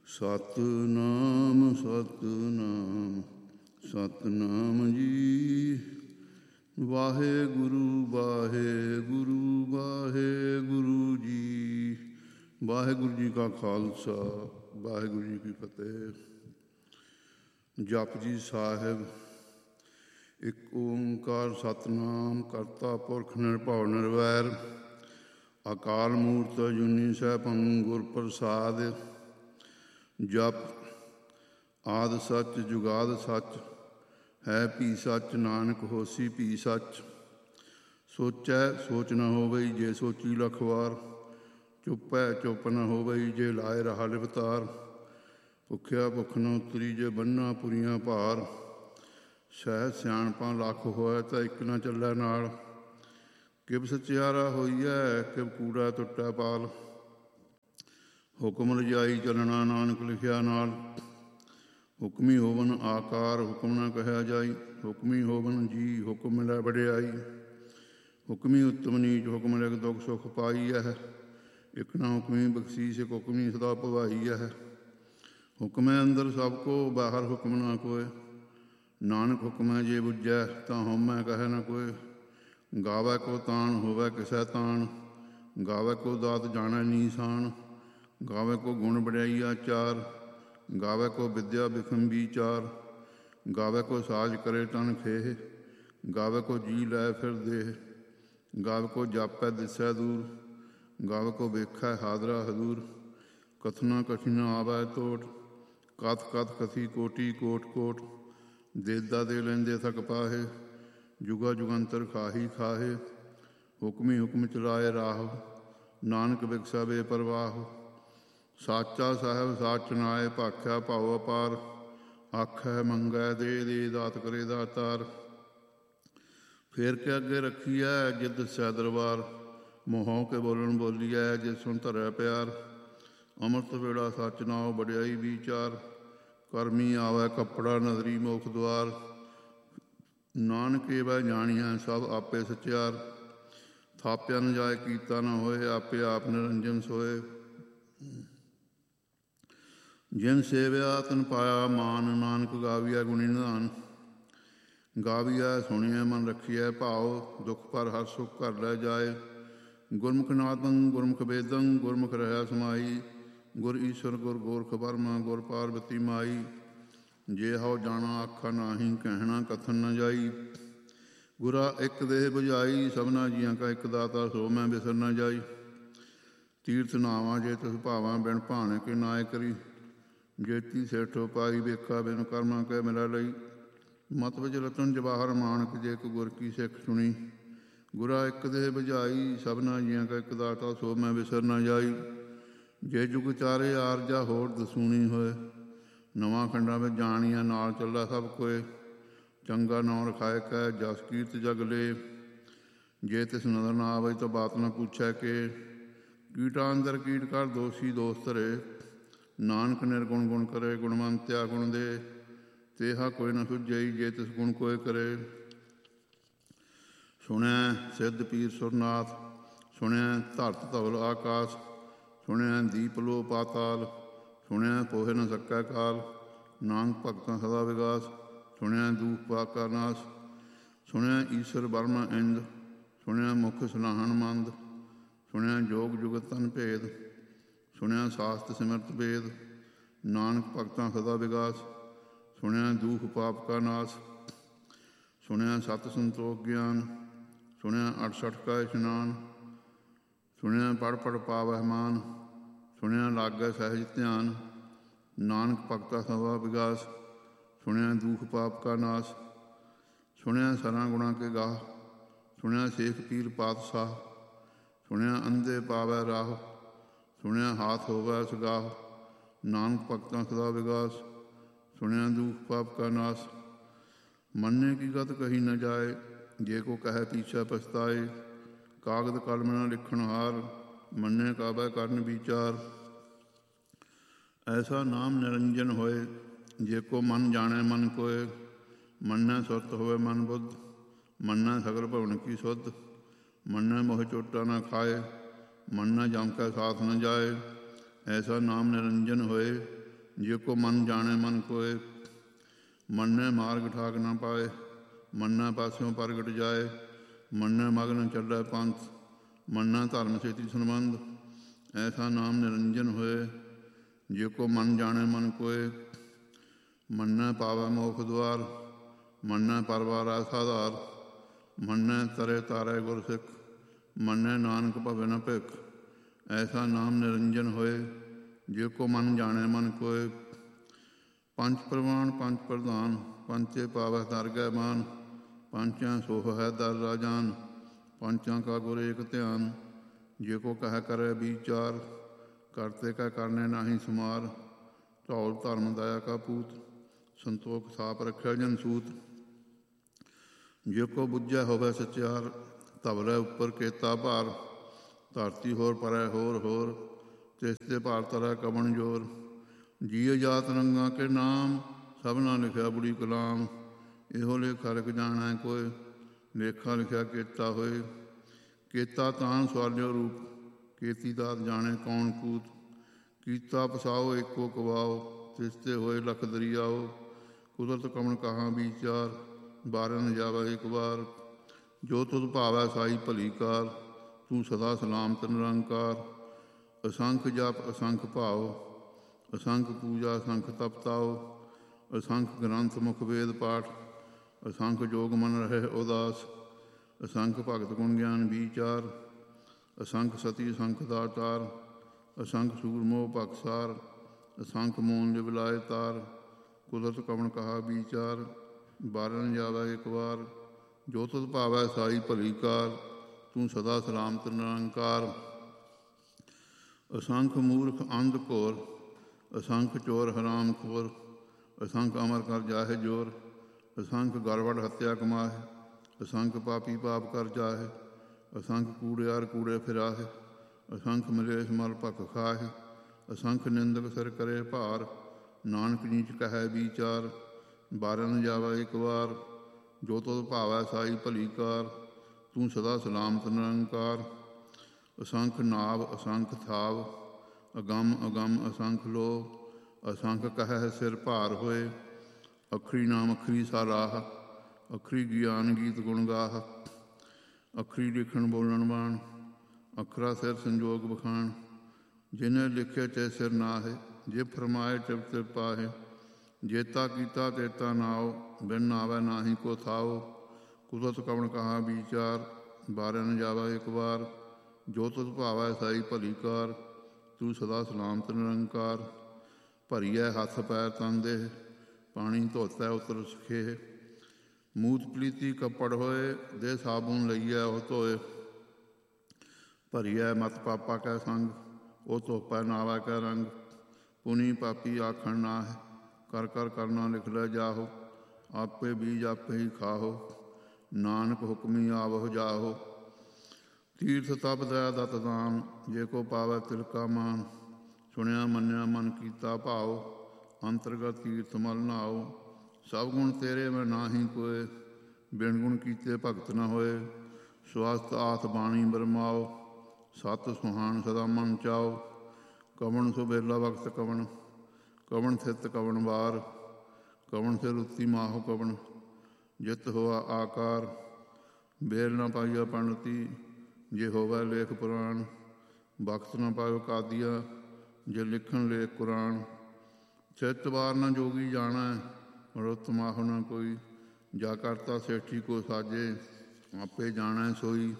ਸਤਿਨਾਮ ਸਤਿਨਾਮ ਸਤਿਨਾਮ ਜੀ। ਵਾਹਿਗੁਰੂ ਵਾਹਿਗੁਰੂ ਵਾਹਿਗੁਰੂ ਜੀ। ਵਾਹਿਗੁਰੂ ਜੀ ਕਾ ਖਾਲਸਾ ਵਾਹਿਗੁਰੂ ਜੀ ਕੀ ਫਤਿਹ। ਜਪੁਜੀ ਸਾਹਿਬ। ਇੱਕ ਓਂਕਾਰ ਸਤਿਨਾਮ ਕਰਤਾ ਪੁਰਖ ਨਿਰਭਉ ਨਿਰਵੈਰ ਅਕਾਲ ਮੂਰਤਿ ਅਜੂਨੀ ਸੈਭੰ ਗੁਰ ਪ੍ਰਸਾਦਿ। ਜਪ ਆਦਿ ਸੱਚ ਜੁਗਾਦਿ ਸੱਚ ਹੈ ਭੀ ਸੱਚ ਨਾਨਕ ਹੋਸੀ ਭੀ ਸੱਚ। ਸੋਚੈ ਸੋਚ ਨ ਹੋਵਈ ਜੇ ਸੋਚੀ ਲਖ ਵਾਰ। ਚੁੱਪੈ ਚੁੱਪ ਨ ਹੋਵਈ ਜੇ ਲਾਏ ਰਹਾ ਲਿਵਤਾਰ। ਭੁੱਖਿਆ ਭੁੱਖ ਨ ਉਤਰੀ ਜੇ ਬੰਨਾ ਪੁਰੀਆਂ ਭਾਰ। ਸਹਿ ਸਿਆਣਪਾਂ ਲੱਖ ਹੋਇ ਤਾਂ ਇੱਕ ਨ ਚੱਲੈ ਨਾਲ। ਕਿਵ ਸਚਿਆਰਾ ਹੋਈਐ ਕਿਵ ਕੂੜਾ ਟੁੱਟੈ ਪਾਲ। ਹੁਕਮ ਰਜਾਈ ਚੱਲਣਾ ਨਾਨਕ ਲਿਖਿਆ ਨਾਲ। ਹੁਕਮੀ ਹੋਵਨ ਆਕਾਰ ਹੁਕਮ ਨਾ ਕਹਿਆ ਜਾਈ। ਹੁਕਮੀ ਹੋਵਨ ਜੀ ਹੁਕਮ ਮਿਲੈ ਵਡਿਆਈ। ਹੁਕਮੀ ਉਤਮ ਨੀਚ ਹੁਕਮ ਲਿਖ ਦੁਖ ਸੁਖ ਪਾਈਐ। ਇਕ ਨਾ ਹੁਕਮੀ ਬਖਸ਼ੀਸ ਇਕ ਹੁਕਮੀ ਸਦਾ ਭਵਾਈਐ। ਹੁਕਮੈ ਅੰਦਰ ਸਭ ਕੋ ਬਾਹਰ ਹੁਕਮ ਨਾ ਕੋਇ। ਨਾਨਕ ਹੁਕਮੈ ਜੇ ਬੁੱਝੈ ਤਾਂ ਹਉਮੈ ਕਹੈ ਨ ਕੋਇ। ਗਾਵੈ ਕੋ ਤਾਣ ਹੋਵੈ ਕਿਸੈ ਤਾਣ। ਗਾਵੈ ਕੋ ਦਾਤ ਜਾਣੈ ਨੀਸਾਨ। ਗਾਵੈ ਕੋ ਗੁਣ ਵਡਿਆਈਆ ਚਾਰ। ਗਾਵੈ ਕੋ ਵਿਦਿਆ ਬਿਖਮ ਵੀਚਾਰ। ਗਾਵੈ ਕੋ ਸਾਜ ਕਰੇ ਤਨ ਖੇਹ। ਗਾਵੈ ਕੋ ਜੀ ਲੈ ਫਿਰ ਦੇਹ। ਗਾਵੈ ਕੋ ਜਾਪੈ ਦਿਸੈ ਦੂਰ। ਗਾਵੈ ਕੋ ਵੇਖੈ ਹਾਦਰਾ ਹਦੂਰ। ਕਥਨਾ ਕਥਿ ਆਵੈ ਟੋਟ। ਕਥ ਕਥ ਕਥੀ ਕੋਟੀ ਕੋਟ ਕੋਟ। ਦੇਦਾ ਦੇ ਲੈਂਦੇ ਥਕ ਪਾਹੇ। ਜੁਗਾ ਜੁਗੰਤਰ ਖਾਹੀ ਖਾਹੇ। ਹੁਕਮੀ ਹੁਕਮ ਚਲਾਏ ਰਾਹ। ਨਾਨਕ ਬਿਕਸੈ ਬੇਪਰਵਾਹ। ਸਾਚਾ ਸਾਹਿਬ ਸਾਚ ਨਾਇ ਭਾਖਿਆ ਭਾਉ ਅਪਾਰ। ਆਖੈ ਮੰਗੈ ਦੇ ਦੇ ਦਾਤ ਕਰੇ ਦਾਤਾਰ। ਫੇਰ ਕੇ ਅੱਗੇ ਰੱਖੀਐ ਜਿ ਦੱਸੈ ਦਰਬਾਰ। ਮੂੰਹੋਂ ਕੇ ਬੋਲਣ ਬੋਲੀਐ ਜਿ ਸੁਣ ਧਰੈ ਪਿਆਰ। ਅੰਮ੍ਰਿਤ ਵੇਲਾ ਸੱਚ ਨਾਉ ਵਡਿਆਈ ਵੀਚਾਰ। ਕਰਮੀ ਆਵੈ ਕੱਪੜਾ ਨਦਰੀ ਮੋਖ ਦੁਆਰ। ਨਾਨਕ ਏਵੈ ਜਾਣੀਐ ਸਭ ਆਪੇ ਸਚਿਆਰ। ਥਾਪਿਆ ਨ ਜਾਇ ਕੀਤਾ ਨ ਹੋਏ ਆਪੇ ਆਪ ਨਿਰੰਜਨ ਸੋਏ। ਜਿਨ ਸੇਵਿਆ ਤਿਨ ਪਾਇਆ ਮਾਨ। ਨਾਨਕ ਗਾਵੀਐ ਗੁਣੀ ਨਿਧਾਨ। ਗਾਵੀਐ ਸੁਣੀਐ ਮਨ ਰਖੀਐ ਭਾਉ। ਦੁਖ ਪਰ ਹਰ ਸੁਖ ਘਰ ਲੈ ਜਾਏ। ਗੁਰਮੁਖ ਨਾਦੰ ਗੁਰਮੁਖ ਵੇਦੰ ਗੁਰਮੁਖ ਰਹਿ ਸਮਾਈ। ਗੁਰ ਈਸ਼ਵਰ ਗੁਰ ਗੋਰਖ ਬਰਮਾ ਗੁਰ ਪਾਰਬਤੀ ਮਾਈ। ਜੇ ਹਉ ਜਾਣਾ ਆਖਾ ਨਾਹੀ ਕਹਿਣਾ ਕਥਨ ਨ ਜਾਈ। ਗੁਰਾ ਇੱਕ ਦੇਹ ਬੁਝਾਈ ਸਭਨਾ ਜੀਆਂ ਕਾ ਇੱਕ ਦਾਤਾ ਸੋ ਮੈਂ ਬਿਸਰ ਨ ਜਾਈ। ਤੀਰਥ ਨਾਵਾਂ ਜੇ ਤਿਸ ਭਾਵਾਂ ਬਿਨ ਭਾਣੇ ਕੇ ਨਾਇ ਕਰੀ। ਜੇਤੀ ਸੇਠੋ ਪਾਈ ਵੇਖਾ ਬਿਨ ਕਰਮਾਂ ਕੈ ਮਿਲੈ ਲਈ। ਮਤ ਵਿਚ ਰਤਨ ਜਵਾਹਰ ਮਾਣਕ ਜੇ ਕੋ ਗੁਰ ਕੀ ਸਿੱਖ ਸੁਣੀ। ਗੁਰਾ ਇੱਕ ਦੇਹ ਬੁਝਾਈ ਸਭਨਾ ਜੀਆਂ ਕਾ ਇੱਕ ਦਾਤਾ ਸੋ ਮੈਂ ਬਿਸਰ ਨ ਜਾਈ। ਜੇ ਜੁਗ ਚਾਰੇ ਆਰਜਾ ਹੋਰ ਦਸੂਣੀ ਹੋਏ। ਨਵਾਂ ਖੰਡਾਂ ਵਿੱਚ ਜਾਣੀਆਂ ਨਾਲ ਚੱਲਾ ਸਭ ਕੋਏ। ਚੰਗਾ ਨੌ ਰਖਾਇ ਕੈ ਜਸ ਕੀਰਤ ਜਗ ਲੇ। ਜੇ ਤਿਸ ਨਦਰ ਨਾ ਆਵਈ ਤਾਂ ਬਾਤ ਨਾ ਪੁੱਛੈ ਕੇ। ਕੀਟਾਂ ਅੰਦਰ ਕੀਟ ਕਰ ਦੋਸ਼ੀ ਦੋਸ ਧਰੇ। ਨਾਨਕ ਨਿਰਗੁਣ ਗੁਣ ਕਰੇ ਗੁਣਵੰਤਿਆ ਗੁਣ ਦੇ। ਤੇਹਾ ਕੋਈ ਨ ਸੁਝਈ ਜੇ ਤਿਸ ਗੁਣ ਕੋਇ ਕਰੇ। ਸੁਣਿਐ ਸਿੱਧ ਪੀਰ ਸੁਰਨਾਥ। ਸੁਣਿਐ ਧਰਤ ਧਵਲ ਆਕਾਸ। ਸੁਣਿਐ ਦੀਪ ਲੋ ਪਾਤਾਲ। ਸੁਣਿਐ ਪੋਹਿ ਨ ਸਕੈ ਕਾਲ। ਨਾਨਕ ਭਗਤਾਂ ਸਦਾ ਵਿਗਾਸ। ਸੁਣਿਐ ਦੂਖ ਪਾਪ ਕਾ ਨਾਸ। ਸੁਣਿਐ ਈਸ਼ਰ ਬਰਮਾ ਇੰਦ। ਸੁਣਿਐ ਮੁਖ ਸੁਨਾਹਣ ਮੰਦ। ਸੁਣਿਐ ਜੋਗ ਜੁਗਤ ਤਨ ਭੇਦ। ਸੁਣਿਆ ਸਾਸਤ ਸਿਮਰਤ ਵੇਦ। ਨਾਨਕ ਭਗਤਾਂ ਸਦਾ ਵਿਗਾਸ। ਸੁਣਿਆ ਦੂਖ ਪਾਪ ਕਾ ਨਾਸ। ਸੁਣਿਆ ਸਤ ਸੰਤੋਖ ਗਿਆਨ। ਸੁਣਿਆ 68 ਕਾ ਇਸ਼ਨਾਨ। ਸੁਣਿਆ ਪੜ੍ਹ ਪੜ੍ਹ ਪਾਵਹਿ ਮਾਨ। ਸੁਣਿਆ ਲਾਗੈ ਸਹਿਜ ਧਿਆਨ। ਨਾਨਕ ਭਗਤਾ ਸਦਾ ਵਿਗਾਸ। ਸੁਣਿਆ ਦੂਖ ਪਾਪ ਕਾ ਨਾਸ। ਸੁਣਿਆ ਸਰਾਂ ਗੁਣਾ ਕੇ ਗਾਹ। ਸੁਣਿਆ ਸੇਖ ਪੀਰ ਪਾਤਸ਼ਾਹ। ਸੁਣਿਆ ਅੰਧੇ ਪਾਵੈ ਰਾਹ। ਸੁਣਿਆ ਹਾਥ ਹੋਵੈ ਸਗਾਹ। ਨਾਨਕ ਭਗਤਾਂ ਸਦਾ ਵਿਗਾਸ। ਸੁਣਿਆ ਦੂਖ ਪਾਪ ਕਾ ਨਾਸ। ਮੰਨੇ ਕੀ ਗਤ ਕਹੀ ਨ ਜਾਏ। ਜੇ ਕੋ ਕਹਿ ਪੀਛੈ ਪਛਤਾਏ। ਕਾਗਦ ਕਲਮ ਨ ਲਿਖਣ ਹਾਰ। ਮੰਨੇ ਕਾਬੈ ਕਰਨ ਵੀਚਾਰ। ਐਸਾ ਨਾਮ ਨਿਰੰਜਨ ਹੋਏ। ਜੇ ਕੋ ਮਨ ਜਾਣੈ ਮਨ ਕੋਇ। ਮੰਨੈ ਸੁਰਤ ਹੋਵੇ ਮਨ ਬੁੱਧ। ਮੰਨੈ ਸਗਲ ਭਵਨ ਕੀ ਸੁਧ। ਮੰਨੈ ਮੋਹ ਚੋਟਾ ਨ ਖਾਏ। ਮਨ ਨ ਜਮ ਕੈ ਸਾਥ ਨ ਜਾਏ। ਐਸਾ ਨਾਮ ਨਿਰੰਜਨ ਹੋਏ। ਜੇ ਕੋ ਮਨ ਜਾਣੇ ਮਨ ਕੋਏ। ਮੰਨੈ ਮਾਰਗ ਠਾਕ ਨਾ ਪਾਏ, ਮੰਨੈ ਪਾਸਿਓਂ ਪ੍ਰਗਟ ਜਾਏ। ਮੰਨੈ ਮਗਨ ਚੱਲੈ ਪੰਥ, ਮੰਨੈ ਧਰਮ ਸੇਤੀ ਸੰਬੰਧ। ਐਸਾ ਨਾਮ ਨਿਰੰਜਨ ਹੋਏ, ਜੇ ਕੋ ਮਨ ਜਾਣੇ ਮਨ ਕੋਏ। ਮੰਨੈ ਪਾਵੈ ਮੋਖ ਦੁਆਰ, ਮੰਨੈ ਪਰਵਾਰ ਐਸਾ ਆਧਾਰ। ਮੰਨੈ ਤਰੇ ਤਾਰੈ ਗੁਰ ਸਿੱਖ, ਮੰਨੈ ਨਾਨਕ ਭਵੈ ਨ ਭਿਖ। ਐਸਾ ਨਾਮ ਨਿਰੰਜਨ ਹੋਏ, ਜੇ ਕੋ ਮਨ ਜਾਣੇ ਮਨ ਕੋਏ। ਪੰਜ ਪ੍ਰਵਾਨ ਪੰਜ ਪ੍ਰਧਾਨ, ਪੰਚੇ ਪਾਵੈ ਦਰਗਹਿ ਮਾਨ। ਪੰਚਾਂ ਸੋਹ ਹੈ ਦਰ ਰਾਜਾਨ, ਪੰਚਾਂ ਕਾ ਗੁਰ ਏਕ ਧਿਆਨ। ਜੇ ਕੋ ਕਹਿ ਕਰੈ ਵਿਚਾਰ, ਕਰਤੇ ਕੈ ਕਰਨੇ ਨਾਹੀ ਸੁਮਾਰ। ਧੌਲ ਧਰਮ ਦਇਆ ਕਾ ਪੂਤ, ਸੰਤੋਖ ਸਾਪ ਰੱਖਿਆ ਜਨ ਸੂਤ। ਜੇ ਕੋ ਬੁੱਝੈ ਹੋਵੈ ਸਚਿਆਰ, ਧਵਲੇ ਉੱਪਰ ਕੇਤਾ ਭਾਰ। ਧਰਤੀ ਹੋਰ ਪਰੈ ਹੋਰ ਹੋਰ, ਤਿਸ ਤੇ ਭਾਰ ਤਰੈ ਕਵਣ ਜੋਰ। ਜੀਅ ਜਾਤ ਰੰਗਾਂ ਕੇ ਨਾਮ, ਸਭਨਾ ਲਿਖਿਆ ਬੁੜੀ ਕਲਾਮ। ਇਹੋ ਲੇਖਾ ਲਿਖ ਜਾਣੈ ਕੋਇ, ਲੇਖਾ ਲਿਖਿਆ ਕੇਤਾ ਹੋਏ। ਕੇਤਾ ਤਾਨ ਸਵਾਲਿਓ ਰੂਪ, ਕੇਤੀ ਦਾਤ ਜਾਣੇ ਕੌਣ ਕੂਤ। ਕੀਤਾ ਪਸਾਓ ਏਕੋ ਕਵਾਓ, ਤਿਸ ਤੇ ਹੋਏ ਲਖ ਦਰਿਆਓ। ਕੁਦਰਤ ਕਵਣ ਕਹਾਂ ਵਿਚਾਰ, ਬਾਰੈ ਨ ਜਾਵੈ ਇਕ ਵਾਰ। ਜੋ ਤੁਧ ਭਾਵੈ ਸਾਈ ਭਲੀ ਕਾਰ, ਤੂੰ ਸਦਾ ਸਲਾਮਤ ਨਿਰੰਕਾਰ। ਅਸੰਖ ਜਪ ਅਸੰਖ ਭਾਉ, ਅਸੰਖ ਪੂਜਾ ਅਸੰਖ ਤਪ ਤਾਉ। ਅਸੰਖ ਗ੍ਰੰਥ ਮੁਖ ਵੇਦ ਪਾਠ, ਅਸੰਖ ਜੋਗ ਮਨ ਰਹੇ ਉਦਾਸ। ਅਸੰਖ ਭਗਤ ਗੁਣ ਗਿਆਨ ਵਿਚਾਰ, ਅਸੰਖ ਸਤੀ ਅਸੰਖ ਦਾਤਾਰ। ਅਸੰਖ ਸੂਰ ਮੋਹ ਭਖਸਾਰ, ਅਸੰਖ ਮੋਨ ਲਿਵ ਲਾਏ ਤਾਰ। ਕੁਦਰਤ ਕਵਣ ਕਹਾ ਵਿਚਾਰ, ਬਾਰੈ ਨ ਜਾਵੈ ਇਕ ਵਾਰ। ਜੋ ਤੁਧ ਭਾਵੈ ਸਾਈ ਭਲੀ ਕਾਰ, ਤੂੰ ਸਦਾ ਸਲਾਮਤ ਨਿਰੰਕਾਰ। ਅਸੰਖ ਮੂਰਖ ਅੰਧ ਘੋਰ, ਅਸੰਖ ਚੋਰ ਹਰਾਮ ਖੋਰ। ਅਸੰਖ ਅਮਰ ਕਰ ਜਾਹੇ ਜੋਰ, ਅਸੰਖ ਗੜਬੜ ਹੱਤਿਆ ਕਮਾਹੇ। ਅਸੰਖ ਪਾਪੀ ਪਾਪ ਕਰ ਜਾਹੇ, ਅਸੰਖ ਕੂੜਿਆਰ ਕੂੜੇ ਫਿਰਾਹੇ। ਅਸੰਖ ਮਲੇਛ ਮਲ ਭਖ ਖਾਹੇ, ਅਸੰਖ ਨਿੰਦਕ ਸਿਰ ਕਰੇ ਭਾਰ। ਨਾਨਕ ਨੀਚ ਕਹੈ ਵਿਚਾਰ, ਬਾਰੈ ਨ ਜਾਵੈ ਇਕ ਵਾਰ। ਜੋ ਤੁਧ ਭਾਵੈ ਸਾਈ ਭਲੀ ਕਾਰ, ਤੂੰ ਸਦਾ ਸਲਾਮਤ ਨਿਰੰਕਾਰ। ਅਸੰਖ ਨਾਵ ਅਸੰਖ ਥਾਵ, ਅਗੰਮ ਅਗੰਮ ਅਸੰਖ ਲੋ। ਅਸੰਖ ਕਹੈ ਸਿਰ ਭਾਰ ਹੋਏ, ਅੱਖਰੀ ਨਾਮ ਅੱਖਰੀ ਸਾ ਰਾਹ। ਅੱਖਰੀ ਗਿਆਨ ਗੀਤ ਗੁਣ ਗਾਹ, ਅੱਖਰੀ ਲਿਖਣ ਬੋਲਣ ਬਾਣ। ਅੱਖਰਾ ਸਿਰ ਸੰਜੋਗ ਬਖਾਣ, ਜਿਨੇ ਲਿਖੇ ਤੇ ਸਿਰ ਨਾਹੇ। ਜੇ ਫਰਮਾਏ ਤਿਵ ਤਿਵ ਪਾਹੇ, ਜੇਤਾ ਕੀਤਾ ਤੇਤਾ ਨਾਉ। ਬਿਨ ਨਾਵੈ ਨਾਹੀ ਕੋ ਥਾਉ, ਕੁਦਰਤ ਕਵਣ ਕਹਾ ਵਿਚਾਰ। ਬਾਰੈ ਨ ਜਾਵੈ ਇਕ ਵਾਰ। ਜੋ ਤੁਧ ਭਾਵੈ ਸਾਈ ਭਲੀ ਕਾਰ, ਤੂੰ ਸਦਾ ਸਲਾਮਤ ਨਿਰੰਕਾਰ। ਭਰੀਐ ਹੱਥ ਪੈਰ ਤਨ ਦੇਹ, ਪਾਣੀ ਧੋਤੈ ਉਤਰ ਸਖੇਹ। ਮੂਤ ਪਲੀਤੀ ਕੱਪੜ ਹੋਏ, ਦੇ ਸਾਬੁਨ ਲਈਐ ਉਹ ਧੋਏ। ਭਰੀਐ ਮਤ ਪਾਪਾ ਕੈ ਸੰਗ, ਉਹ ਧੋਪੈ ਨਾਵੈ ਕੈ ਰੰਗ। ਪੁਨੀ ਪਾਪੀ ਆਖਣ ਨਾਹਿ, ਕਰ ਕਰ ਕਰਨਾ ਲਿਖ ਲੈ ਜਾਹੋ। ਆਪੇ ਬੀਜ ਆਪੇ ਹੀ ਖਾਹੋ, ਨਾਨਕ ਹੁਕਮੀ ਆਵਹੁ ਜਾਹੋ। ਤੀਰਥ ਤਪ ਦਇਆ ਦਤ ਦਾਨ, ਜੇ ਕੋ ਪਾਵੈ ਤਿਲ ਕਾ ਮਾਨ। ਸੁਣਿਆ ਮੰਨਿਆ ਮਨ ਕੀਤਾ ਭਾਉ, ਅੰਤਰਗਤ ਤੀਰਥ ਮਲ ਨਾਉ। ਸਭ ਗੁਣ ਤੇਰੇ ਮੈਂ ਨਾਹੀ ਕੋਏ, ਬਿਨ ਗੁਣ ਕੀਤੇ ਭਗਤ ਨ ਹੋਏ। ਸਵਸਤ ਆਥ ਬਾਣੀ ਬਰਮਾਓ, ਸਤ ਸੁਹਾਣ ਸਦਾ ਮਨ ਚਾਓ। ਕਵਣ ਸੁਬੇਲਾ ਵਕਤ ਕਵਣ, ਕਵਣ ਥਿਤ ਕਵਣ ਵਾਰ। ਕਵਣ ਸਿਰ ਉੱਤੀ ਮਾਹੋ ਕਵਣ, ਜਿਤ ਹੋਆ ਆਕਾਰ। ਬੇਲ ਨ ਪਾਈਆ ਪੰਡਤੀ, ਜੇ ਹੋਵੈ ਲੇਖ ਪੁਰਾਣ। ਬਖਤ ਨ ਪਾਇਓ ਕਾਦੀਆ, ਜੇ ਲਿਖਣ ਲੇਖ ਕੁਰਾਨ। ਚਿਤ ਵਾਰ ਨ ਜੋਗੀ ਜਾਣੈ, ਰੁੱਤ ਮਾਹੋ ਨ ਕੋਈ। ਜਾ ਕਰਤਾ ਸੇਠੀ ਕੋ ਸਾਜੇ, ਆਪੇ ਜਾਣੈ ਸੋਈ।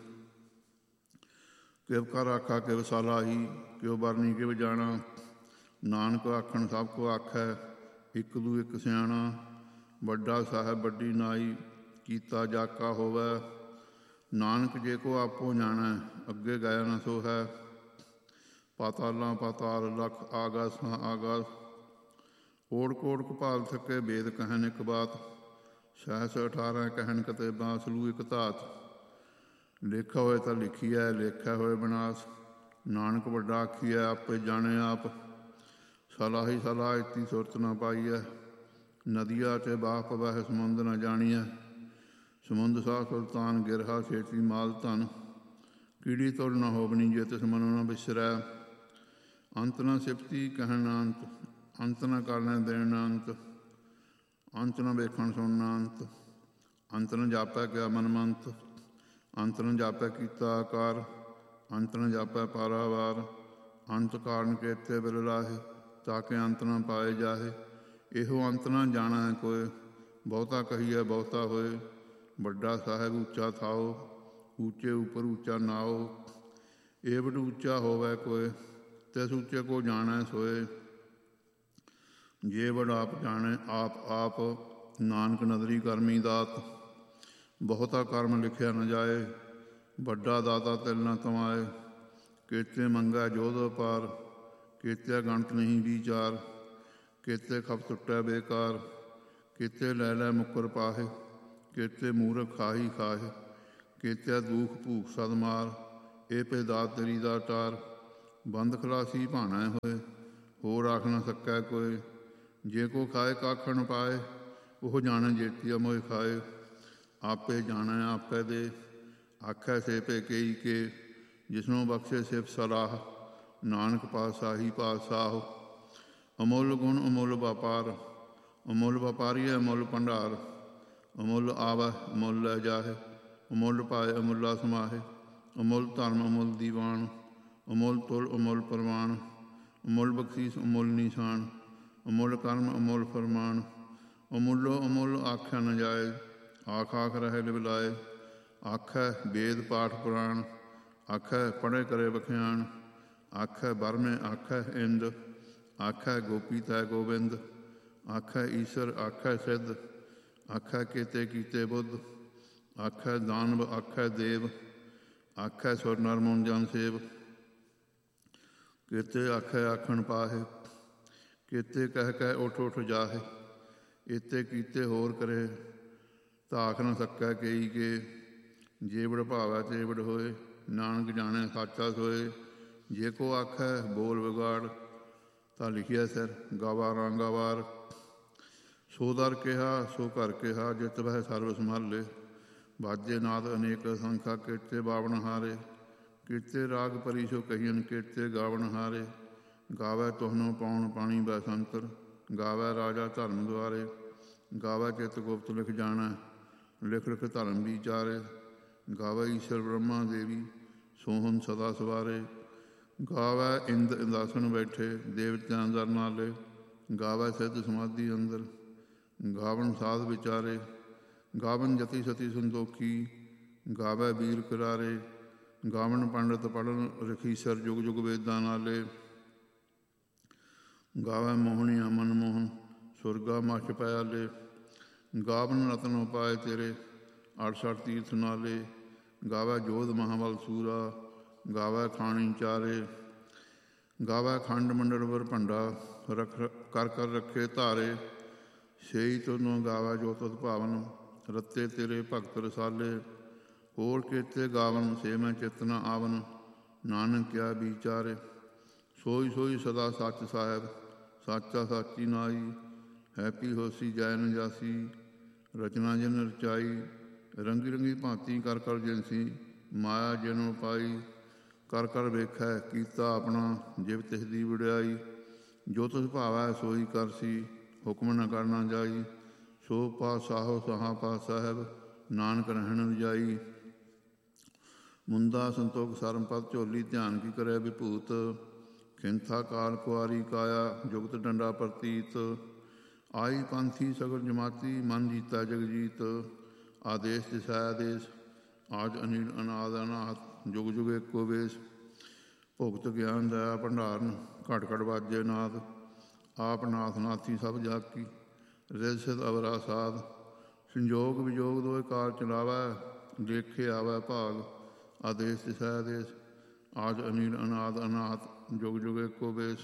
ਕਿਵ ਕਰ ਆਖਾ ਕਿਵ ਸਲਾਹੀ, ਕਿਉ ਬਰਨੀ ਕਿਵ ਜਾਣਾ। ਨਾਨਕ ਆਖਣ ਸਭ ਕੋ ਆਖੈ, ਇੱਕ ਦੂ ਇੱਕ ਸਿਆਣਾ। ਵੱਡਾ ਸਾਹਿਬ ਵੱਡੀ ਨਾਈ, ਕੀਤਾ ਜਾਕਾ ਹੋਵੈ। ਨਾਨਕ ਜੇ ਕੋ ਆਪੋ ਜਾਣੈ, ਅੱਗੇ ਗਾਇਆ ਨ ਸੋ ਹੈ। ਪਾਤਾਲਾਂ ਪਾਤਾਲ ਲਖ ਆਗਾਸਾਂ ਆਗਾਸ, ਓੜ ਕੋੜ ਕਪਾਲ ਥਕੇ ਵੇਦ ਕਹਿਨ ਇੱਕ ਬਾਤ। ਸਹਿਸ 18 ਕਹਿਨ ਕਤੇ ਬਾਂਸਲੂ ਇੱਕ ਧਾਤ। ਲੇਖਾ ਹੋਏ ਤਾਂ ਲਿਖੀਐ, ਲੇਖਾ ਹੋਏ ਵਿਨਾਸ਼। ਨਾਨਕ ਵੱਡਾ ਆਖੀਐ, ਆਪੇ ਜਾਣੇ ਆਪ। ਸਲਾਹੀ ਸਲਾਹ ਇਤੀ ਸੁਰਤ ਨ ਪਾਈਐ, ਨਦੀਆ ਤੇ ਬਾਹ ਪਵਹਿ ਸਮੁੰਦ ਨ ਜਾਣੀਐ। ਸਮੁੰਦ ਸਾ ਸੁਲਤਾਨ ਗਿਰਹਾ, ਛੇਤੀ ਮਾਲ ਧਨ। ਕੀੜੀ ਤੁਰ ਨ ਹੋਵਨੀ, ਜੇ ਤਿਸ ਮਨੋ ਨ ਬਿਸਰੈ। ਅੰਤ ਨ ਸਿਫਤੀ ਕਹਿਣ ਅੰਤ, ਅੰਤ ਨ ਕਰਨੇ ਦੇਣ ਅੰਤ, ਅੰਤ ਨ ਵੇਖਣ ਸੁਣਨਾ ਅੰਤ, ਅੰਤ ਨ ਜਾਪੈ ਕਿਆ ਮਨਮੰਤ, ਅੰਤ ਨ ਜਾਪੈ ਕੀਤਾ ਆਕਾਰ, ਅੰਤ ਨ ਜਾਪੈ ਪਾਰਾਵਾਰ, ਅੰਤ ਕਾਰਨ ਕੇਤੇ ਬਿਲ ਲਾਹੇ, ਤਾਂ ਕਿ ਅੰਤ ਨ ਪਾਏ ਜਾਹੇ। ਇਹੋ ਅੰਤ ਨ ਜਾਣੈ ਕੋਇ, ਬਹੁਤਾ ਕਹੀਐ ਬਹੁਤਾ ਹੋਏ। ਵੱਡਾ ਸਾਹਿਬ ਉੱਚਾ ਥਾਓ, ਉੱਚੇ ਉੱਪਰ ਉੱਚਾ ਨਾਓ। ਏਵਡ ਉੱਚਾ ਹੋਵੈ ਕੋਇ, ਤਿਸ ਉੱਚੇ ਕੋ ਜਾਣੈ ਸੋਏ। ਜੇ ਵਡ ਆਪ ਜਾਣੈ ਆਪ ਆਪ, ਨਾਨਕ ਨਦਰੀ ਕਰਮੀ ਦਾਤ। ਬਹੁਤਾ ਕਰਮ ਲਿਖਿਆ ਨ ਜਾਏ, ਵੱਡਾ ਦਾਤਾ ਤਿਲ ਨ ਤਮਾਏ। ਕੇਤੇ ਮੰਗੈ ਜੋਧ ਅਪਾਰ, ਕੇਤੇ ਗਣਤ ਨਹੀਂ ਵਿਚਾਰ। ਕੇਤੇ ਖਪ ਟੁੱਟੈ ਬੇਕਾਰ, ਕੇਤੇ ਲੈ ਲੈ ਮੁੱਕਰ ਪਾਹੇ। ਕੇਤੇ ਮੂਰਖ ਖਾਹੀ ਖਾਹੇ, ਕੇਤੇ ਦੂਖ ਭੂਖ ਸਦ ਮਾਰ। ਇਹ ਭੇ ਦਾਤ ਤੇਰੀ ਦਾ ਟਾਰ, ਬੰਦ ਖਲਾਸੀ ਭਾਣੈ ਹੋਏ। ਹੋਰ ਆਖ ਨ ਸਕੈ ਕੋਇ, ਜੇ ਕੋ ਖਾਏ ਕੱਖ ਨ ਪਾਏ। ਉਹ ਜਾਣੈ ਜੇਤੀ ਅਮੋਇ ਖਾਏ, ਆਪੇ ਜਾਣੈ ਆਪੇ ਦੇ। ਆਖੈ ਸੇ ਭੇ ਕਈ ਕੇ, ਜਿਸਨੂੰ ਬਖਸ਼ੇ ਸਿਫ ਸਲਾਹ। ਨਾਨਕ ਪਾਤਸ਼ਾਹੀ ਪਾਤਸ਼ਾਹ, ਅਮੁੱਲ ਗੁਣ ਅਮੁੱਲ ਵਪਾਰ। ਅਮੁੱਲ ਵਪਾਰੀਐ ਅਮੁੱਲ ਭੰਡਾਰ, ਅਮੁੱਲ ਆਵੈ ਅਮੁੱਲ ਲੈ ਜਾਹੇ। ਅਮੁੱਲ ਪਾਏ ਅਮੁੱਲਾ ਸਮਾਹੇ, ਅਮੁੱਲ ਧਰਮ ਅਮੁੱਲ ਦੀਵਾਨ। ਅਮੁੱਲ ਤੁਲ ਅਮੁੱਲ ਪ੍ਰਵਾਨ, ਅਮੁੱਲ ਬਖਸ਼ੀਸ ਅਮੁੱਲ ਨਿਸ਼ਾਨ। ਅਮੁੱਲ ਕਰਮ ਅਮੁੱਲ ਫਰਮਾਨ, ਅਮੁੱਲੋ ਅਮੁੱਲ ਆਖਿਆ ਨ ਜਾਏ। ਆਖ ਆਖ ਰਹਿ ਲਿਵਲਾਏ, ਆਖੈ ਵੇਦ ਪਾਠ ਪੁਰਾਣ। ਆਖੈ ਪੜ੍ਹੇ ਕਰੇ ਵਖਿਆਣ, ਆਖੈ ਬਰਮੇ ਆਖੈ ਇੰਦ। ਆਖੈ ਗੋਪੀ ਤੈ ਗੋਬਿੰਦ, ਆਖੈ ਈਸ਼ਰ ਆਖੈ ਸਿੱਧ। ਆਖੈ ਕੇਤੇ ਕੀਤੇ ਬੁੱਧ, ਆਖੈ ਦਾਨਵ ਆਖੈ ਦੇਵ। ਆਖੈ ਸੁਰ ਨਰ ਮੁਨ ਜਨ ਸੇਵ, ਕੇਤੇ ਆਖੈ ਆਖਣ ਪਾਹੇ। ਕੇਤੇ ਕਹਿ ਕਹਿ ਉਠ ਉਠ ਜਾਹੇ, ਏਤੇ ਕੀਤੇ ਹੋਰ ਕਰੇ। ਧਾਖ ਨ ਸਕੈ ਕਈ ਕੇ, ਜੇਵੜ ਭਾਵੈ ਤੇਵੜ ਹੋਏ। ਨਾਨਕ ਜਾਣੈ ਸਾਚਾ ਸੋਏ, ਜੇ ਕੋ ਆਖੈ ਬੋਲ ਵਿਗਾੜ। ਤਾਂ ਲਿਖਿਆ ਸਿਰ ਗਾਵਾ ਰਾਂਗਾ ਵਾਰ। ਸੋ ਦਰ ਕਿਹਾ ਸੋ ਘਰ ਕਿਹਾ, ਜਿਤ ਬਹਿ ਸਰਬ ਸੰਭਾਲੇ। ਬਾਜੇ ਨਾਦ ਅਨੇਕ ਸੰਖਾ, ਕੇਤੇ ਬਾਵਨ ਹਾਰੇ। ਕੇਤੇ ਰਾਗ ਪਰੀ ਸੋ ਕਹੀਨ, ਕੇਤੇ ਗਾਵਨ ਹਾਰੇ। ਗਾਵੈ ਤੁਹਨੋ ਪਾਉਣ ਪਾਣੀ ਬੈਸੰਤਰ, ਗਾਵੈ ਰਾਜਾ ਧਰਮ ਦੁਆਰੇ। ਗਾਵੈ ਚਿਤ ਗੁਪਤ ਲਿਖ ਜਾਣੈ, ਲਿਖ ਲਿਖ ਧਰਮ ਵਿਚਾਰੇ। ਗਾਵੈ ਈਸ਼ਰ ਬ੍ਰਹਮਾ ਦੇਵੀ, ਸੋਹਨ ਸਦਾ ਸਵਾਰੇ। ਗਾਵੈ ਇੰਦ ਇੰਦਾਸਨ ਬੈਠੇ, ਦੇਵਤਿਆਂ ਦਰ ਨਾਲੇ। ਗਾਵੈ ਸਿੱਧ ਸਮਾਧੀ ਅੰਦਰ, ਗਾਵਨ ਸਾਧ ਵਿਚਾਰੇ। ਗਾਵਨ ਜਤੀ ਸਤੀ ਸੰਤੋਖੀ, ਗਾਵੈ ਵੀਰ ਕਰਾਰੇ। ਗਾਵਨ ਪੰਡਤ ਪੜ੍ਹਨ ਰਖੀਸਰ, ਜੁਗ ਜੁਗ ਵੇਦਾਂ ਨਾਲੇ। ਗਾਵੈ ਮੋਹਣੀਆਂ ਮਨਮੋਹਨ, ਸੁਰਗਾ ਮਛ ਪਿਆਲੇ। ਗਾਵਨ ਰਤਨ ਉਪਾਏ ਤੇਰੇ, 68 ਤੀਰਥ ਨਾਲੇ। ਗਾਵੈ ਜੋਧ ਮਹਾਬਲ ਸੂਰਾ, ਗਾਵੈ ਖਾਣੀ ਚਾਰੇ। ਗਾਵੈ ਖੰਡ ਮੰਡਲ ਵਰ ਭੰਡਾ, ਕਰ ਕਰ ਰੱਖੇ ਧਾਰੇ। ਸੇਈ ਤੁਧਨੋਂ ਗਾਵੈ ਜੋ ਤੁਧ ਭਾਵਨ, ਰੱਤੇ ਤੇਰੇ ਭਗਤ ਰਸਾਲੇ। ਹੋਰ ਕੇਤੇ ਗਾਵਨ ਸੇ ਮੈਂ ਚਿਤ ਨ ਆਵਨ, ਨਾਨਕ ਕਿਆ ਵਿਚਾਰੇ। ਸੋਈ ਸੋਈ ਸਦਾ ਸੱਚ ਸਾਹਿਬ, ਸਾਚਾ ਸਾਚੀ ਨਾਈ। ਹੈਪੀ ਹੋਸੀ ਜੈ ਨ ਜਾਸੀ, ਰਚਨਾ ਜਿਨ ਰਚਾਈ। ਰੰਗੀ ਰੰਗੀ ਭਾਂਤੀ ਕਰ ਕਰ ਜਿਨਸੀ, ਮਾਇਆ ਜਿਨ ਪਾਈ। ਕਰ ਕਰ ਵੇਖੈ ਕੀਤਾ ਆਪਣਾ, ਜਿਵ ਤਿਸ ਦੀ ਵਡਿਆਈ। ਜੋ ਤੁਧ ਭਾਵੈ ਸੋਈ ਕਰਸੀ, ਹੁਕਮ ਨ ਕਰਨਾ ਜਾਈ। ਸੋ ਪਾਤਸ਼ਾਹੋ ਸਹਾ ਪਾਤਸ਼ਾਹਿਬ, ਨਾਨਕ ਰਹਿਣ ਰਜਾਈ। ਮੁੰਦਾ ਸੰਤੋਖ ਸਰਮ ਪਦ ਝੋਲੀ, ਧਿਆਨ ਕੀ ਕਰੈ ਵਿਭੂਤ। ਖਿੰਥਾ ਕਾਲ ਕੁਆਰੀ ਕਾਇਆ, ਜੁਗਤ ਡੰਡਾ ਪ੍ਰਤੀਤ। ਆਈ ਪੰਥੀ ਸਗਲ ਜਮਾਤੀ, ਮਨ ਜੀਤਾ ਜਗ ਜੀਤ। ਆਦੇਸ਼ ਦਿਸੈ ਆਦੇਸ਼, ਆਜ ਅਨੀਲ ਅਨਾਦ ਅਨਾਹਤ। ਜੁਗ ਜੁਗ ਏਕੋ ਵੇਸ਼, ਭੁਗਤ ਗਿਆਨ ਦਇਆ ਭੰਡਾਰਨ। ਘਟ ਘਟ ਵਾਜੇ ਨਾਦ, ਆਪ ਨਾਥ ਨਾਥੀ ਸਭ ਜਾਕੀ। ਰਿਦ ਸਿਧ ਅਵਰਾ ਸਾਧ, ਸੰਜੋਗ ਵਿਜੋਗ ਦੋਇ ਕਾਰ ਚਲਾਵੈ। ਲੇਖੇ ਆਵੈ ਭਾਗ, ਆਦੇਸ਼ ਦਿਸੈ ਆਦੇਸ਼। ਆਜ ਅਨੀਲ ਅਨਾਦ ਅਨਾਹਤ, ਜੁਗ ਜੁਗ ਏਕੋ ਵੇਸ਼।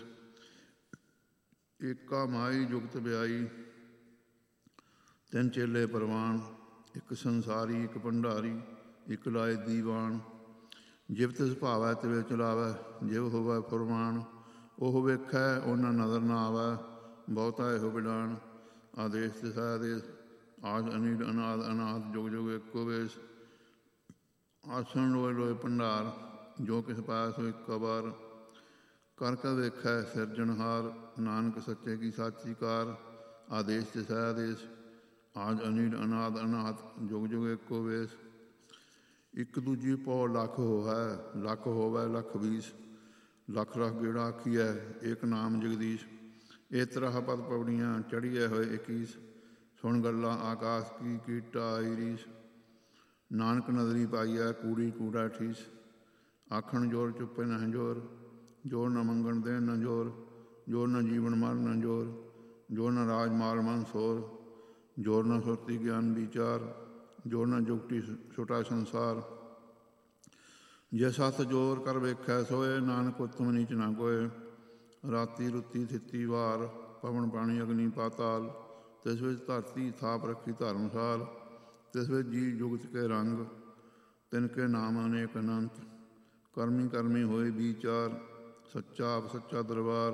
ਏਕਾ ਮਾਈ ਜੁਗਤ ਵਿਆਈ, ਤਿੰਨ ਚੇਲੇ ਪ੍ਰਵਾਨ। ਇੱਕ ਸੰਸਾਰੀ ਇੱਕ ਭੰਡਾਰੀ, ਇੱਕ ਲਾਏ ਦੀਵਾਨ। ਜਿਵ ਤਿਸ ਭਾਵੈ ਤਿਵੇਂ ਚਲਾਵੈ, ਜਿਵ ਹੋਵੈ ਫੁਰਮਾਨ। ਉਹ ਵੇਖੈ ਉਹਨਾਂ ਨਜ਼ਰ ਨਾ ਆਵੈ, ਬਹੁਤਾ ਇਹੋ ਬਿਡਾਨ। ਆਦੇਸ਼ ਦਿਸੈ ਆਦੇਸ਼, ਆਜ ਅਨੀਲ ਅਨਾਦ ਅਨਾਹਤ, ਜੁਗ ਜੁਗ ਏਕੋ ਵੇਸ਼। ਆਸਣ ਲੋਏ ਲੋਏ ਭੰਡਾਰ, ਜੋ ਕਿਸ ਪਾਇਆ ਸੋ ਇੱਕ ਵਾਰ। ਕਰ ਕਰ ਵੇਖੈ ਸਿਰਜਣਹਾਰ, ਨਾਨਕ ਸੱਚੇ ਕੀ ਸਾਚੀ ਕਾਰ। ਆਦੇਸ਼ ਤੇ ਸਹਿ ਆਦੇਸ਼, ਆਜ ਅਨੀਲ ਅਨਾਦ ਅਨਾਥ, ਜੁਗ ਜੁਗ ਏਕੋ ਵੇਸ। ਇੱਕ ਦੂਜੀ ਪਉ ਲੱਖ ਹੋਵੈ, ਲੱਖ ਹੋਵੈ ਲੱਖ ਵੀਸ। ਲੱਖ ਲੱਖ ਗੇੜਾ ਆਖੀਐ, ਏਕ ਨਾਮ ਜਗਦੀਸ਼। ਇਹ ਤਰ੍ਹਾਂ ਪਦ ਪੌੜੀਆਂ ਚੜ੍ਹੀਐ ਹੋਏ 21। ਸੁਣ ਗੱਲਾਂ ਆਕਾਸ਼ ਕੀ ਕੀਟਾ ਆਈ ਰੀਸ। ਨਾਨਕ ਨਦਰੀ ਪਾਈਐ ਕੂੜੀ ਕੂੜਾ ਠੀਸ। ਆਖਣ ਜੋਰ ਚੁੱਪੇ ਨ ਹੰਜੋਰ, ਜੋਰ ਨ ਮੰਗਣ ਦੇਣ ਨ ਜੋਰ। ਜੋਰ ਨ ਜੀਵਨ ਮਰਨ ਨ ਜੋਰ, ਜੋਰ ਨ ਰਾਜ ਮਾਲ ਮਨ ਸੋਰ। ਜੋਰ ਨ ਸੁਰਤੀ ਗਿਆਨ ਵਿਚਾਰ, ਜੋਰ ਨ ਜੁਗਤੀ ਛੁਟਾ ਸੰਸਾਰ। ਜੇ ਸੱਤ ਜੋਰ ਕਰ ਵੇਖੈ ਸੋਏ, ਨਾਨਕ ਉਤਮ ਨੀਚ ਨਾ ਕੋਏ। ਰਾਤੀ ਰੁੱਤੀ ਥਿੱਤੀ ਵਾਰ, ਪਵਨ ਪਾਣੀ ਅਗਨੀ ਪਾਤਾਲ। ਤਿਸ ਵਿੱਚ ਧਰਤੀ ਥਾਪ ਰੱਖੀ ਧਰਮਸਾਲ। ਤਿਸ ਵਿੱਚ ਜੀ ਜੁਗਤ ਕੇ ਰੰਗ, ਤਿਨ ਕੇ ਨਾਮ ਅਨੇਕ ਅਨੰਤ। ਕਰਮੀ ਕਰਮੀ ਹੋਏ ਵਿਚਾਰ, ਸੱਚਾ ਆਪ ਸੱਚਾ ਦਰਬਾਰ।